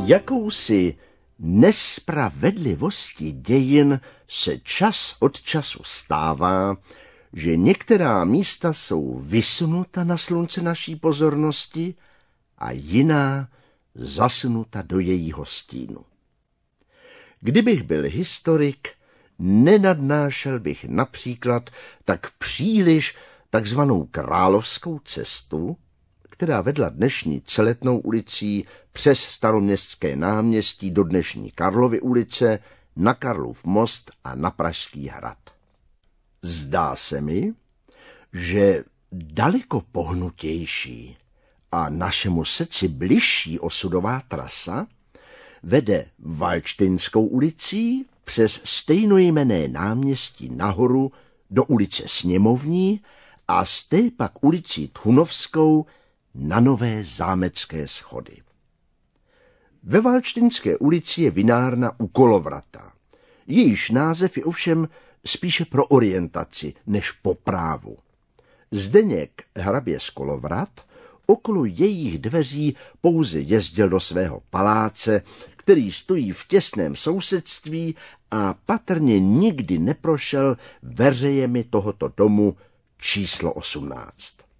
Jakousi nespravedlivostí dějin se čas od času stává, že některá místa jsou vysunuta na slunce naší pozornosti a jiná zasunuta do jejího stínu. Kdybych byl historik, nenadnášel bych například tak příliš takzvanou Královskou cestu, která vedla dnešní Celetnou ulicí přes Staroměstské náměstí do dnešní Karlovy ulice, na Karlův most a na Pražský hrad. Zdá se mi, že daleko pohnutější a našemu srdci bližší osudová trasa vede Valdštinskou ulicí přes stejnojmenné náměstí nahoru do ulice Sněmovní a z té pak ulicí Thunovskou na Nové Zámecké schody. Ve Valdštinské ulici je vinárna u Kolovrata. Jejíž název je ovšem spíše pro orientaci než po právu. Zdeněk hrabě z Kolovrat okolo jejich dveří pouze jezdil do svého paláce, který stojí v těsném sousedství a patrně nikdy neprošel veřejemi tohoto domu číslo 18.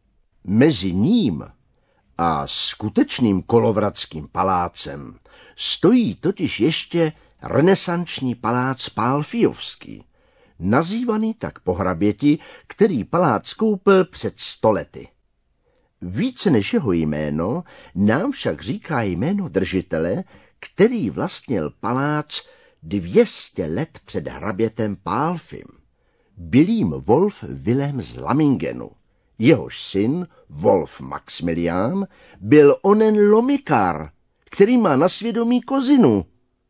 Mezi ním a skutečným kolovratským palácem stojí totiž ještě renesanční palác Pálfijovský, nazývaný tak po hraběti, který palác koupil před 100 lety. Více než jeho jméno nám však říká jméno držitele, který vlastnil palác 200 let před hrabětem Pálfim. Byl jím Wolf Wilhelm z Lamingenu. Jehož syn, Wolf Maxmilián, byl onen lomikar, který má na svědomí kozinu.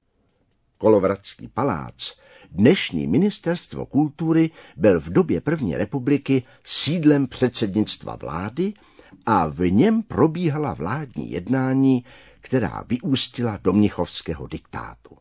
Kolovratský palác, dnešní ministerstvo kultury, byl v době první republiky sídlem předsednictva vlády a v něm probíhala vládní jednání, která vyústila do mnichovského diktátu.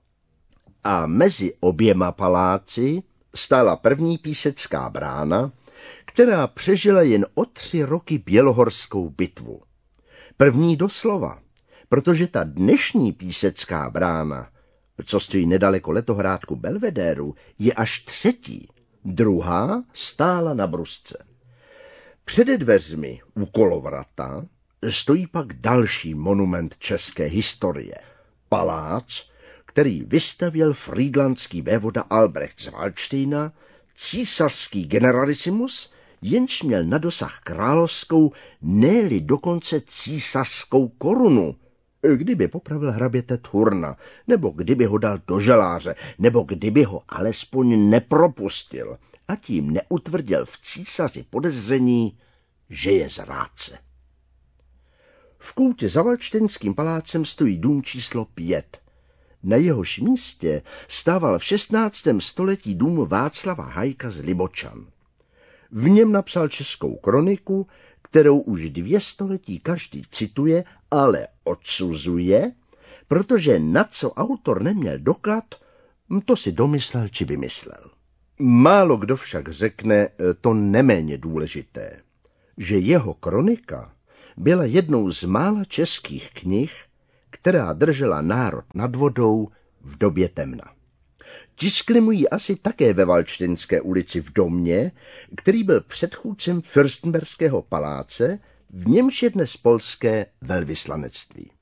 A mezi oběma paláci stála první Písecká brána, která přežila jen o 3 roky Bělohorskou bitvu. První doslova, protože ta dnešní Písecká brána, co stojí nedaleko letohrádku Belvedéru, je až 3. Druhá stála na brusce. Přede dveřmi u Kolovrata stojí pak další monument české historie. Palác, který vystavěl frýdlandský vévoda Albrecht z Valdštejna, císařský generalissimus, jenž měl na dosah královskou, ne-li dokonce císařskou korunu, kdyby popravil hraběte Thurna, nebo kdyby ho dal do želáře, nebo kdyby ho alespoň nepropustil a tím neutvrdil v císaři podezření, že je zrádce. V koutě za Valdštinským palácem stojí dům číslo 5. Na jehož místě stával v 16. století dům Václava Hajka z Libočan. V něm napsal českou kroniku, kterou už 2 století každý cituje, ale odsuzuje, protože na co autor neměl doklad, to si domyslel či vymyslel. Málo kdo však řekne to neméně důležité, že jeho kronika byla jednou z mála českých knih, která držela národ nad vodou v době temna. Tiskli mu ji asi také ve Valdštinské ulici v domě, který byl předchůdcem fürstenberského paláce, v němž je dnes polské velvyslanectví.